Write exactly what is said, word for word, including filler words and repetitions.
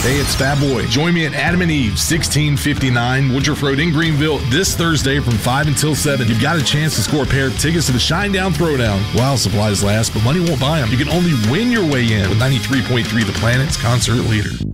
Hey, it's Fat Boy. Join me at Adam and Eve, sixteen fifty-nine Woodruff Road in Greenville this Thursday from five until seven. You've got a chance to score a pair of tickets to the Shinedown Throwdown while supplies last, but money won't buy them. You can only win your way in with ninety-three point three The Planet's concert leader.